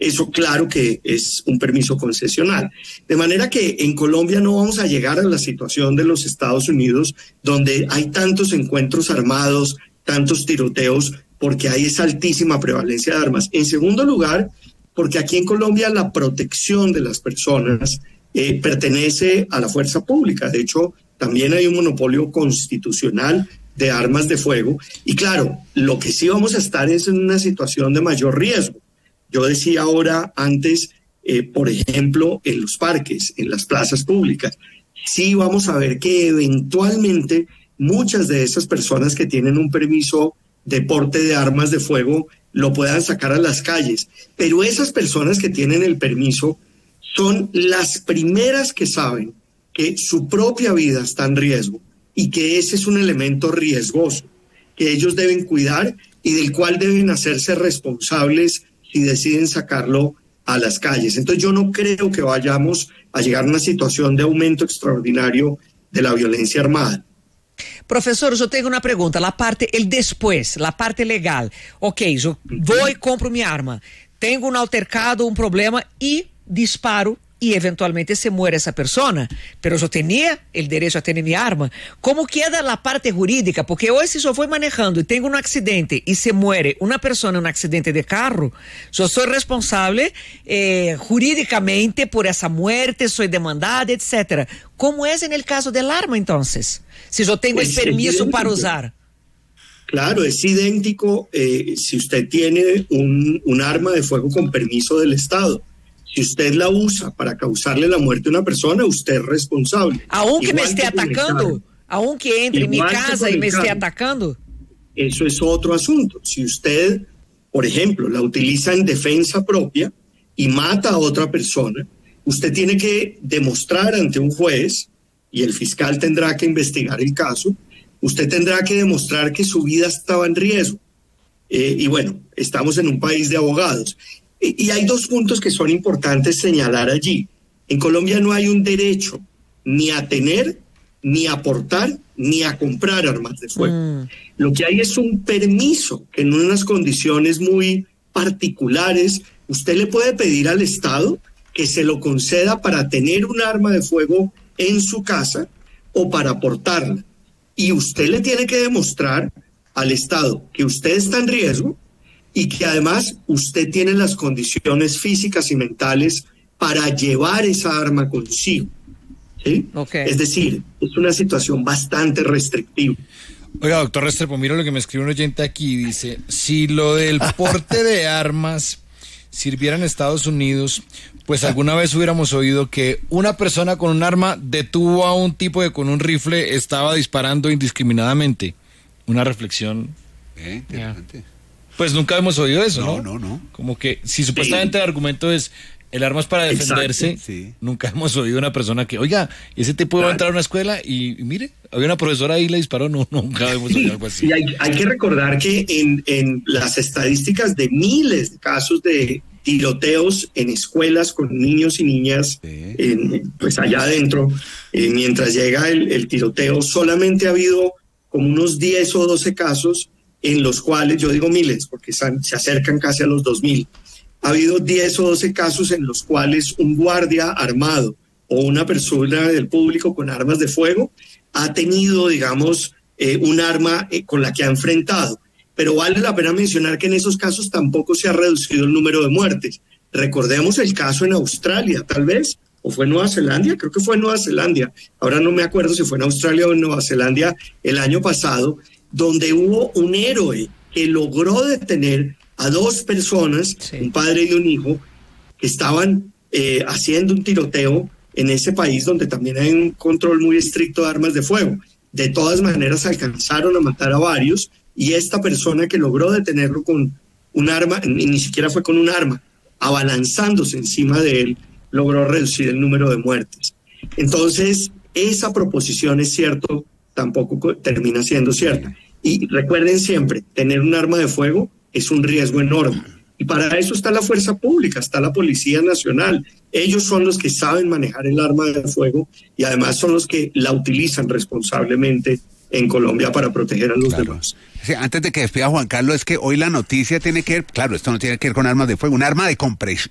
eso claro que es un permiso concesional. De manera que en Colombia no vamos a llegar a la situación de los Estados Unidos, donde hay tantos encuentros armados, tantos tiroteos, porque hay esa altísima prevalencia de armas. En segundo lugar, porque aquí en Colombia la protección de las personas pertenece a la fuerza pública. De hecho, también hay un monopolio constitucional de armas de fuego. Y claro, lo que sí vamos a estar es en una situación de mayor riesgo. Yo decía ahora antes, por ejemplo, en los parques, en las plazas públicas, sí vamos a ver que eventualmente muchas de esas personas que tienen un permiso de porte de armas de fuego lo puedan sacar a las calles. Pero esas personas que tienen el permiso son las primeras que saben que su propia vida está en riesgo y que ese es un elemento riesgoso que ellos deben cuidar y del cual deben hacerse responsables si deciden sacarlo a las calles. Entonces yo no creo que vayamos a llegar a una situación de aumento extraordinario de la violencia armada. Professor, eu tenho uma pergunta, el después, la parte legal. Ok, eu vou e compro minha arma, tenho um altercado, um problema e disparo y eventualmente se muere esa persona, pero yo tenía el derecho a tener mi arma. ¿Cómo queda la parte jurídica? Porque hoy si yo voy manejando y tengo un accidente y se muere una persona en un accidente de carro, yo soy responsable jurídicamente por esa muerte, soy demandada, etcétera. ¿Cómo es en el caso del arma entonces? Si yo tengo el permiso para usar. Claro, es idéntico si usted tiene un arma de fuego con permiso del Estado. Si usted la usa para causarle la muerte a una persona, usted es responsable. Aunque me esté atacando, aunque entre en mi casa y me esté atacando. Eso es otro asunto. Si usted, por ejemplo, la utiliza en defensa propia y mata a otra persona, usted tiene que demostrar ante un juez, y el fiscal tendrá que investigar el caso, usted tendrá que demostrar que su vida estaba en riesgo. Y bueno, estamos en un país de abogados. Y hay dos puntos que son importantes señalar allí. En Colombia no hay un derecho ni a tener, ni a portar, ni a comprar armas de fuego. Lo que hay es un permiso que en unas condiciones muy particulares usted le puede pedir al Estado que se lo conceda para tener un arma de fuego en su casa o para portarla. Y usted le tiene que demostrar al Estado que usted está en riesgo y que además usted tiene las condiciones físicas y mentales para llevar esa arma consigo. ¿Sí? Okay. Es decir, es una situación bastante restrictiva. Oiga, doctor Restrepo, mira lo que me escribe un oyente aquí, dice, si lo del porte de armas sirviera en Estados Unidos, pues alguna vez hubiéramos oído que una persona con un arma detuvo a un tipo que con un rifle estaba disparando indiscriminadamente. Una reflexión. Interesante. Pues nunca hemos oído eso, ¿no? No. Como que si supuestamente el argumento es el arma es para defenderse, sí. Nunca hemos oído una persona que, oiga, ese tipo iba a entrar a una escuela y mire, había una profesora ahí y le disparó. No, nunca hemos oído algo así. Y hay que recordar que en las estadísticas de miles de casos de tiroteos en escuelas con niños y niñas, pues allá adentro, mientras llega el tiroteo, solamente ha habido como unos 10 o 12 casos en los cuales, yo digo miles, porque se acercan casi a los 2,000, ha habido 10 o 12 casos en los cuales un guardia armado o una persona del público con armas de fuego ha tenido, digamos, un arma con la que ha enfrentado. Pero vale la pena mencionar que en esos casos tampoco se ha reducido el número de muertes. Recordemos el caso en Australia, tal vez, o fue en Nueva Zelanda, creo que fue en Nueva Zelanda, ahora no me acuerdo si fue en Australia o en Nueva Zelanda el año pasado, donde hubo un héroe que logró detener a 2 personas, un padre y un hijo, que estaban haciendo un tiroteo en ese país donde también hay un control muy estricto de armas de fuego. De todas maneras alcanzaron a matar a varios y esta persona que logró detenerlo con un arma, ni siquiera fue con un arma, abalanzándose encima de él, logró reducir el número de muertes. Entonces, esa proposición es cierto, tampoco termina siendo cierta. Y recuerden siempre, tener un arma de fuego es un riesgo enorme. Y para eso está la fuerza pública, está la Policía Nacional. Ellos son los que saben manejar el arma de fuego y además son los que la utilizan responsablemente en Colombia para proteger a los demás. Sí, antes de que despida Juan Carlos, es que hoy la noticia tiene que ver, claro, esto no tiene que ver con armas de fuego, un arma de